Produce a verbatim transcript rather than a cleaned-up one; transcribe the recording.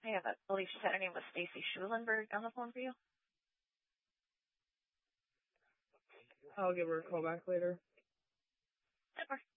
I have, I believe she said her name was Stacy Schulenberg on the phone for you. I'll give her a call back later. Super.